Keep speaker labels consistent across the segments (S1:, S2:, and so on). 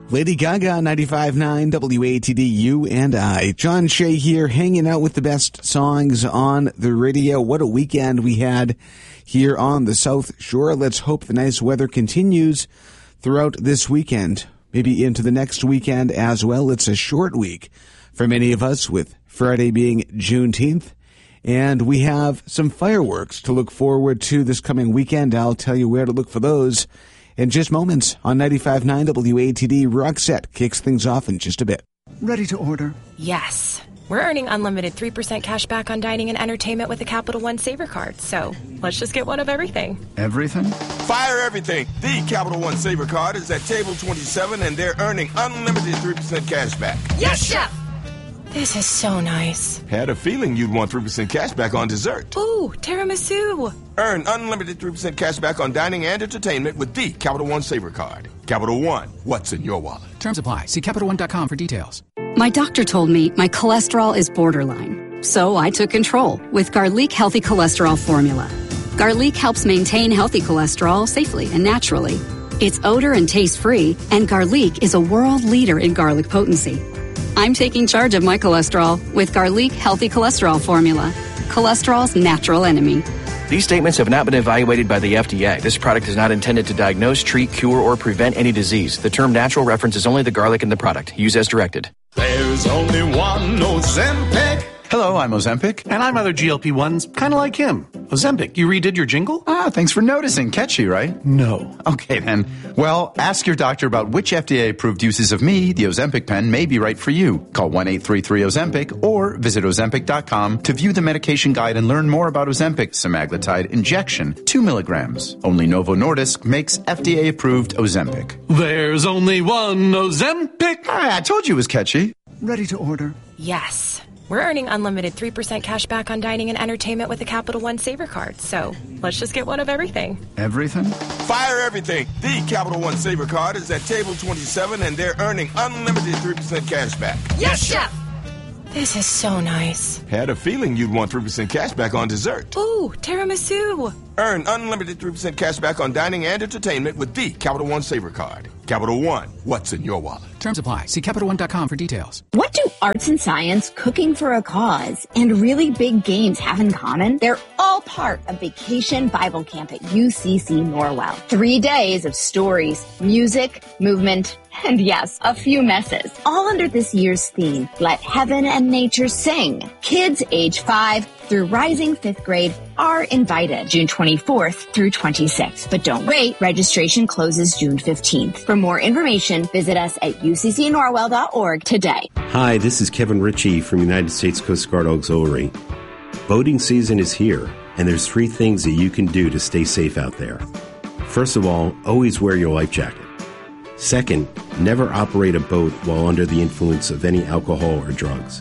S1: Lady Gaga, 95.9 WATD, you and I. John Shea here, hanging out with the best songs on the radio. What a weekend we had here on the South Shore. Let's hope the nice weather continues throughout this weekend, maybe into the next weekend as well. It's a short week for many of us, with Friday being Juneteenth. And we have some fireworks to look forward to this coming weekend. I'll tell you where to look for those in just moments on 95.9 WATD. Roxette kicks things off in just a bit.
S2: Ready to order?
S3: Yes. We're earning unlimited 3% cash back on dining and entertainment with the Capital One Saver Card. So let's just get one of everything.
S2: Everything?
S4: Fire everything. The Capital One Saver Card is at table 27, and they're earning unlimited 3% cash back.
S3: Yes, Chef! This is so nice.
S4: Had a feeling you'd want 3% cash back on dessert.
S3: Ooh, tiramisu.
S4: Earn unlimited 3% cash back on dining and entertainment with the Capital One Saver Card. Capital One, what's in your wallet?
S5: Terms apply. See CapitalOne.com for details.
S6: My doctor told me my cholesterol is borderline, so I took control with Garlic Healthy Cholesterol Formula. Garlic helps maintain healthy cholesterol safely and naturally. It's odor and taste-free, and Garlic is a world leader in garlic potency. I'm taking charge of my cholesterol with Garlic Healthy Cholesterol Formula, cholesterol's natural enemy.
S7: These statements have not been evaluated by the FDA. This product is not intended to diagnose, treat, cure, or prevent any disease. The term natural references only the garlic in the product. Use as directed.
S8: There's only one Ozempic.
S9: Hello, I'm Ozempic.
S10: And I'm other GLP-1s, kind of like him. Ozempic, you redid your jingle?
S9: Thanks for noticing. Catchy, right?
S10: No.
S9: Okay, then. Well, ask your doctor about which FDA-approved uses of me, the Ozempic pen, may be right for you. Call 1-833-OZEMPIC or visit Ozempic.com to view the medication guide and learn more about Ozempic semaglutide injection, 2 milligrams. Only Novo Nordisk makes FDA-approved Ozempic.
S10: There's only one Ozempic.
S9: I told you it was catchy.
S2: Ready to order?
S3: Yes. We're earning unlimited 3% cash back on dining and entertainment with the Capital One Saver Card. So let's just get one of everything.
S2: Everything?
S4: Fire everything. The Capital One Saver Card is at table 27, and they're earning unlimited 3% cash back.
S3: Yes, Chef! This is so nice.
S4: Had a feeling you'd want 3% cash back on dessert.
S3: Ooh, tiramisu.
S4: Earn unlimited 3% cash back on dining and entertainment with the Capital One Saver Card. Capital One, what's in your wallet?
S5: Terms apply. See CapitalOne.com for details.
S11: What do arts and science, cooking for a cause, and really big games have in common? They're all part of Vacation Bible Camp at UCC Norwell. 3 days of stories, music, movement, and yes, a few messes. All under this year's theme, Let Heaven and Nature Sing. Kids age 5 through rising 5th grade are invited June 24th through 26th. But don't wait. Registration closes June 15th. For more information, visit us at uccnorwell.org today.
S12: Hi, this is Kevin Ritchie from United States Coast Guard Auxiliary. Boating season is here, and there's 3 things that you can do to stay safe out there. First of all, always wear your life jacket. Second, never operate a boat while under the influence of any alcohol or drugs.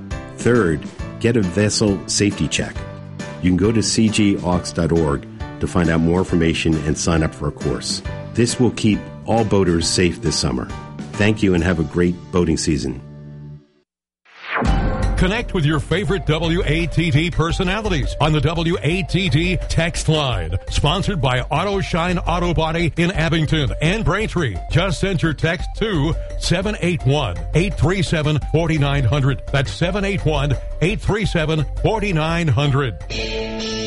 S12: Third, get a vessel safety check. You can go to cgaux.org to find out more information and sign up for a course. This will keep all boaters safe this summer. Thank you and have a great boating season.
S13: Connect with your favorite WATD personalities on the WATD text line. Sponsored by Auto Shine Auto Body in Abington and Braintree. Just send your text to 781-837-4900. That's 781-837-4900.